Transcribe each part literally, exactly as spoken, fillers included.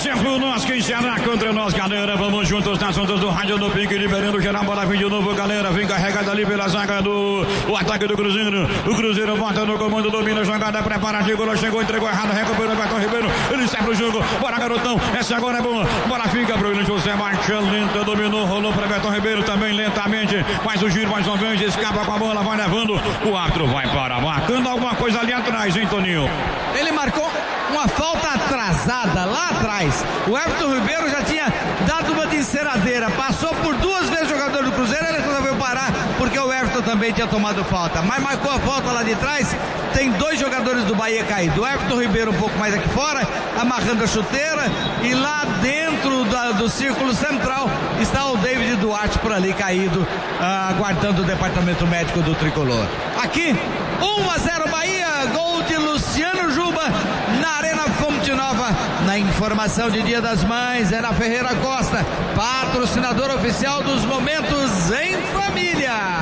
exemplo, nós quem será contra nós, galera. Vamos juntos nas ondas do rádio do Pique, liberando geral, bola vem de novo, galera. Vem carregada ali pela zaga do o ataque do Cruzeiro. O Cruzeiro volta no comando, domina a jogada, prepara, Diego, chegou, entregou errado, recuperou o Everton Ribeiro. Ele sai pro jogo, bora garotão, essa agora é boa. Bola fica pro William José, marcha lenta, dominou, rolou para Everton Ribeiro também lentamente. Faz o giro mais uma vez, escapa com a bola, vai levando. O árbitro vai parar, marcando alguma coisa ali atrás, hein, Toninho? Ele marcou uma falta atrasada lá atrás. O Everton Ribeiro já tinha dado uma de enceradeira, passou por duas vezes o jogador do Cruzeiro, ele resolveu parar porque o Everton também tinha tomado falta, mas marcou a falta lá de trás. Tem dois jogadores do Bahia caídos, o Everton Ribeiro um pouco mais aqui fora, amarrando a chuteira, e lá dentro da, do círculo central está o David Duarte por ali caído, ah, aguardando o departamento médico do Tricolor. Aqui um a zero Bahia, gol de Luciano Juba na Arena Fonte Nova. Na informação de Dia das Mães é na Ferreira Costa, patrocinador oficial dos Momentos em Família.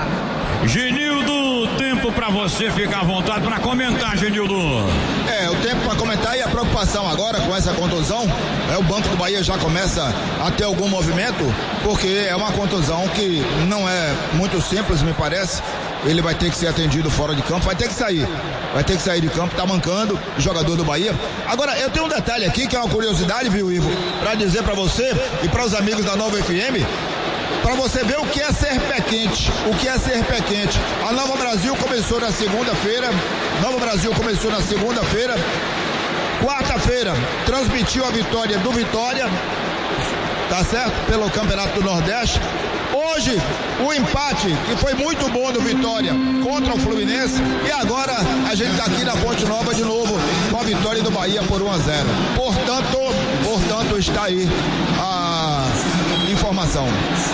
Genildo, tempo para você ficar à vontade para comentar, Genildo. É, o tempo para comentar e a preocupação agora com essa contusão, é, o banco do Bahia já começa a ter algum movimento, porque é uma contusão que não é muito simples, me parece. Ele vai ter que ser atendido fora de campo, vai ter que sair, vai ter que sair de campo, tá mancando o jogador do Bahia. Agora, eu tenho um detalhe aqui que é uma curiosidade, viu, Ivo, para dizer para você e para os amigos da Nova F M, para você ver o que é ser pé quente, o que é ser pé quente. A Nova Brasil começou na segunda-feira, Nova Brasil começou na segunda-feira, quarta-feira transmitiu a vitória do Vitória, tá certo? Pelo Campeonato do Nordeste. Hoje, o empate, que foi muito bom do Vitória contra o Fluminense, e agora a gente está aqui na Fonte Nova de novo com a vitória do Bahia por um a zero. Portanto, portanto está aí a informação.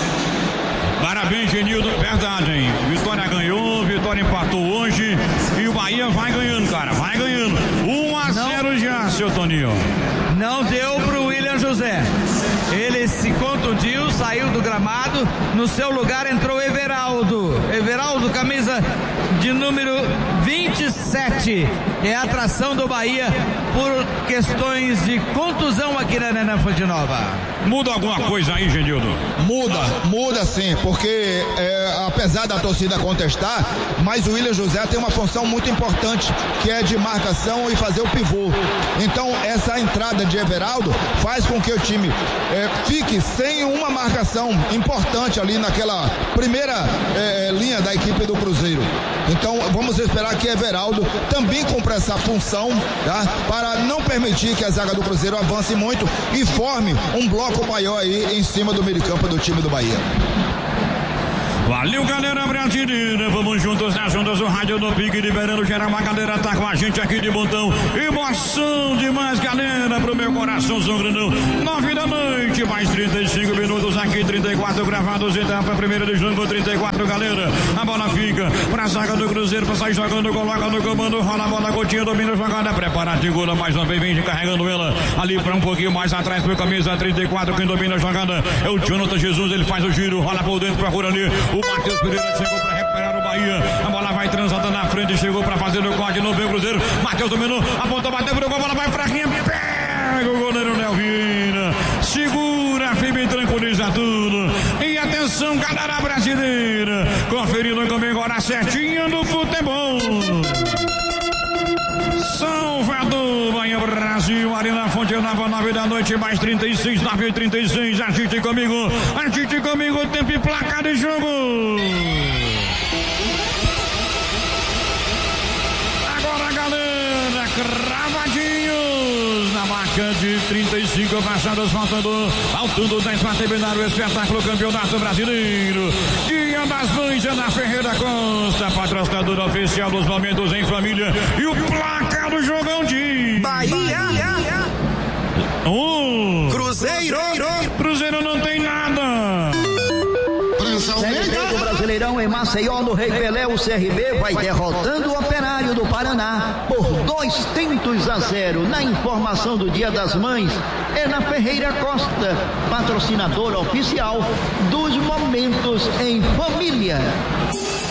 Parabéns, Genildo, verdade, hein? Vitória ganhou, Vitória empatou hoje e o Bahia vai ganhando, cara, vai ganhando. um a zero já, seu Toninho. Não deu pro William José. Ele se contundiu, saiu do gramado. No seu lugar entrou Everaldo. Everaldo, camisa de número vinte e sete. É a atração do Bahia por questões de contusão aqui na Arena Fonte Nova. Muda alguma coisa aí, Genildo? Muda, muda sim, porque é, apesar da torcida contestar, mas o William José tem uma função muito importante, que é de marcação e fazer o pivô. Então essa entrada de Everaldo faz com que o time é, fique sem uma marcação importante ali naquela primeira é, linha da equipe do Cruzeiro. Então vamos esperar que Everaldo também cumpra essa função, tá? Para não permitir que a zaga do Cruzeiro avance muito e forme um bloco maior aí em cima do meio de campo do time do Bahia. Valeu, galera brasileira, vamos juntos nas ondas do rádio do Pique, liberando geral, uma galera tá com a gente aqui de montão, emoção demais, galera, pro meu coraçãozão grandão. Nove da noite, mais trinta e cinco minutos aqui, trinta e quatro gravados, etapa primeira de jogo, trinta e quatro, galera, a bola fica pra zaga do Cruzeiro, pra sair jogando, coloca no comando, rola a bola, Coutinho, domina a jogada, prepara, segura mais uma vez, vem carregando ela, ali pra um pouquinho mais atrás, pro camisa trinta e quatro, quem domina a jogada é o Jonathan Jesus, ele faz o giro, rola por dentro, procura ali, o Matheus Pereira chegou para recuperar o Bahia. A bola vai transando na frente, chegou para fazer o corte, não veio o Cruzeiro. Matheus dominou, apontou, bateu pro gol, a bola vai fraquinha, pega o goleiro Nelvina, segura, firme, tranquiliza tudo. E atenção, galera brasileira, conferindo comigo agora certinho do futebol. Salvador, Bahia, Brasil, Arena Fonte Nova, nove da noite, mais trinta e seis, nove e trinta e seis, agite comigo, agite comigo, tempo e placar de jogo. Agora, galera, cravadinhos, na marca de trinta e cinco passadas, faltando, faltando dez para terminar o espetáculo Campeonato Brasileiro. Dia das Mães é na Ferreira Costa, patrocinador oficial dos Momentos em Família, e o placar do jogão de Bahia, um Cruzeiro, Cruzeiro não tem nada. O Brasileirão em Maceió, no Rei Pelé, o C R B vai derrotando o Operário do Paraná por dois tentos a zero. Na informação do Dia das Mães, é na Ferreira Costa, patrocinador oficial dos Momentos em Família.